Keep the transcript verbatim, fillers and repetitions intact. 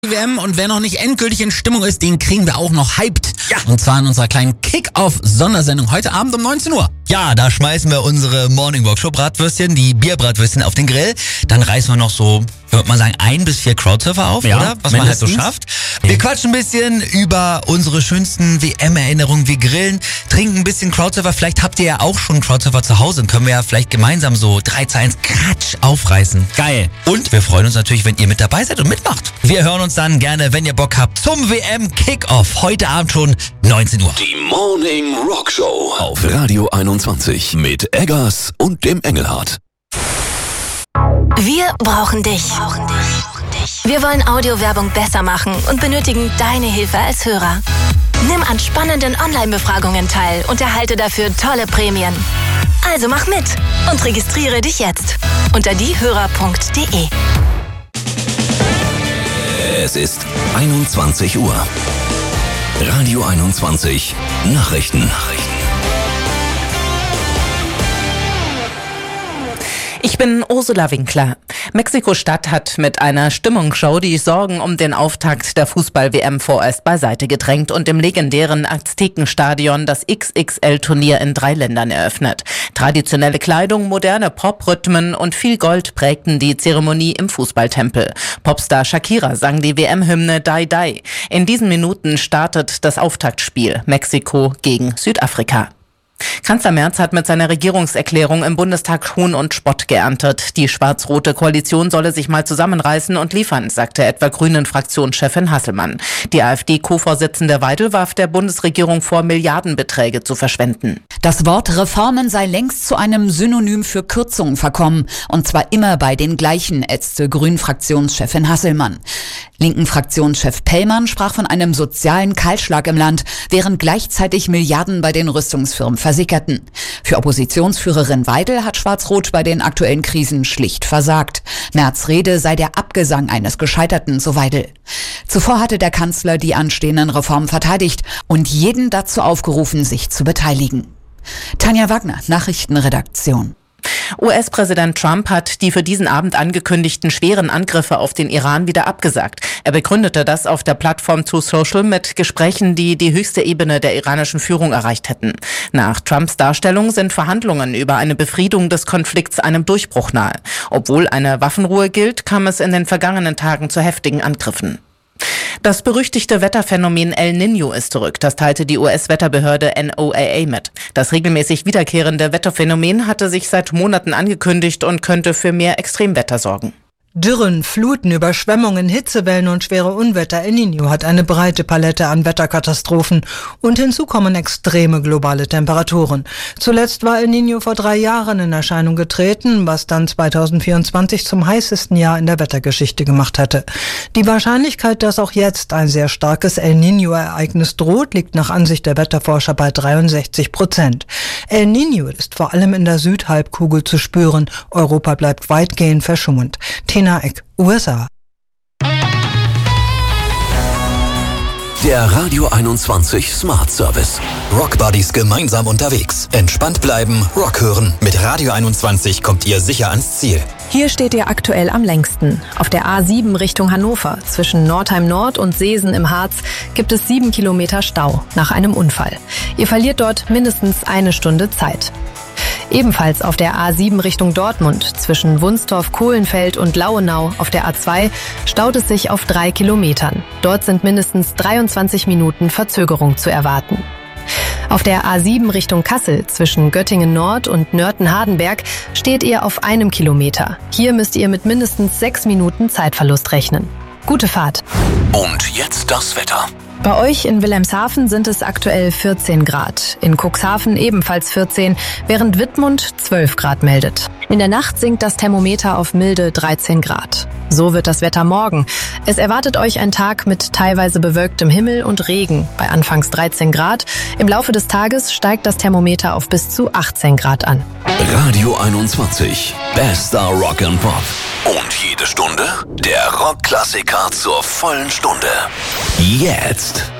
W M, und wer noch nicht endgültig in Stimmung ist, den kriegen wir auch noch hyped. Ja. Und zwar in unserer kleinen Kick-Off-Sondersendung heute Abend um neunzehn Uhr. Ja, da schmeißen wir unsere Morning Workshop Bratwürstchen, die Bierbratwürstchen auf den Grill. Dann reißen wir noch so, würde man sagen, ein bis vier Crowdsurfer auf, Ja, oder? Was man halt so mindestens. schafft. Wir quatschen ein bisschen über unsere schönsten W M-Erinnerungen. Wir grillen, trinken ein bisschen Crowdsurfer. Vielleicht habt ihr ja auch schon Crowdsurfer zu Hause und können wir ja vielleicht gemeinsam so drei zu eins Kratsch aufreißen. Geil. Und wir freuen uns natürlich, wenn ihr mit dabei seid und mitmacht. Wir hören uns dann gerne, wenn ihr Bock habt, zum W M-Kickoff. Heute Abend schon neunzehn Uhr. Die Morning Rock Show auf Radio einundzwanzig mit Eggers und dem Engelhardt. Wir brauchen dich. Wir wollen Audiowerbung besser machen und benötigen deine Hilfe als Hörer. Nimm an spannenden Online-Befragungen teil und erhalte dafür tolle Prämien. Also mach mit und registriere dich jetzt unter diehörer punkt de. Es ist einundzwanzig Uhr. Radio einundzwanzig Nachrichten. Ich bin Ursula Winkler. Mexiko-Stadt hat mit einer Stimmungsshow die Sorgen um den Auftakt der Fußball-W M vorerst beiseite gedrängt und im legendären Aztekenstadion das X X L-Turnier in drei Ländern eröffnet. Traditionelle Kleidung, moderne Pop-Rhythmen und viel Gold prägten die Zeremonie im Fußballtempel. Popstar Shakira sang die W M-Hymne Die Die. In diesen Minuten startet das Auftaktspiel Mexiko gegen Südafrika. Kanzler Merz hat mit seiner Regierungserklärung im Bundestag Hohn und Spott geerntet. Die schwarz-rote Koalition solle sich mal zusammenreißen und liefern, sagte etwa Grünen-Fraktionschefin Hasselmann. Die AfD-Co-Vorsitzende Weidel warf der Bundesregierung vor, Milliardenbeträge zu verschwenden. Das Wort Reformen sei längst zu einem Synonym für Kürzungen verkommen. Und zwar immer bei den gleichen, ätzte Grünen-Fraktionschefin Hasselmann. Linken-Fraktionschef Pellmann sprach von einem sozialen Kahlschlag im Land, während gleichzeitig Milliarden bei den Rüstungsfirmen versickerten. Für Oppositionsführerin Weidel hat Schwarz-Rot bei den aktuellen Krisen schlicht versagt. Merz' Rede sei der Abgesang eines Gescheiterten, so Weidel. Zuvor hatte der Kanzler die anstehenden Reformen verteidigt und jeden dazu aufgerufen, sich zu beteiligen. Tanja Wagner, Nachrichtenredaktion. U S-Präsident Trump hat die für diesen Abend angekündigten schweren Angriffe auf den Iran wieder abgesagt. Er begründete das auf der Plattform Truth Social mit Gesprächen, die die höchste Ebene der iranischen Führung erreicht hätten. Nach Trumps Darstellung sind Verhandlungen über eine Befriedung des Konflikts einem Durchbruch nahe. Obwohl eine Waffenruhe gilt, kam es in den vergangenen Tagen zu heftigen Angriffen. Das berüchtigte Wetterphänomen El Niño ist zurück. Das teilte die U S-Wetterbehörde N O A A mit. Das regelmäßig wiederkehrende Wetterphänomen hatte sich seit Monaten angekündigt und könnte für mehr Extremwetter sorgen. Dürren, Fluten, Überschwemmungen, Hitzewellen und schwere Unwetter. El Niño hat eine breite Palette an Wetterkatastrophen und hinzu kommen extreme globale Temperaturen. Zuletzt war El Niño vor drei Jahren in Erscheinung getreten, was dann zweitausendvierundzwanzig zum heißesten Jahr in der Wettergeschichte gemacht hatte. Die Wahrscheinlichkeit, dass auch jetzt ein sehr starkes El Niño-Ereignis droht, liegt nach Ansicht der Wetterforscher bei dreiundsechzig Prozent. El Niño ist vor allem in der Südhalbkugel zu spüren. Europa bleibt weitgehend verschummend. Tina Eck, U S A. Der Radio einundzwanzig Smart Service. Rock Buddies gemeinsam unterwegs. Entspannt bleiben, Rock hören. Mit Radio einundzwanzig kommt ihr sicher ans Ziel. Hier steht ihr aktuell am längsten. Auf der A sieben Richtung Hannover. Zwischen Nordheim Nord und Seesen im Harz gibt es sieben Kilometer Stau nach einem Unfall. Ihr verliert dort mindestens eine Stunde Zeit. Ebenfalls auf der A sieben Richtung Dortmund, zwischen Wunstorf, Kohlenfeld und Lauenau auf der A zwei staut es sich auf drei Kilometern. Dort sind mindestens dreiundzwanzig Minuten Verzögerung zu erwarten. Auf der A sieben Richtung Kassel, zwischen Göttingen Nord und Nörten-Hardenberg, steht ihr auf einem Kilometer. Hier müsst ihr mit mindestens sechs Minuten Zeitverlust rechnen. Gute Fahrt. Und jetzt das Wetter. Bei euch in Wilhelmshaven sind es aktuell vierzehn Grad. In Cuxhaven ebenfalls vierzehn, während Wittmund zwölf Grad meldet. In der Nacht sinkt das Thermometer auf milde dreizehn Grad. So wird das Wetter morgen. Es erwartet euch ein Tag mit teilweise bewölktem Himmel und Regen bei anfangs dreizehn Grad. Im Laufe des Tages steigt das Thermometer auf bis zu achtzehn Grad an. Radio einundzwanzig. Bester Rock and Pop. Und jede Stunde der Rockklassiker zur vollen Stunde. Jetzt.